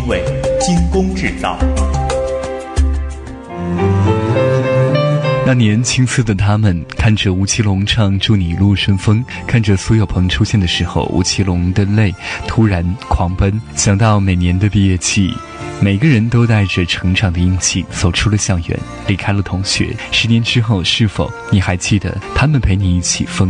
为精工制造。 那年青涩的他们看着吴奇隆唱祝你一路顺风，看着苏有朋出现的时候，吴奇隆的泪突然狂奔。想到每年的毕业季，每个人都带着成长的印记走出了校园，离开了同学。10年之后，是否你还记得他们陪你一起风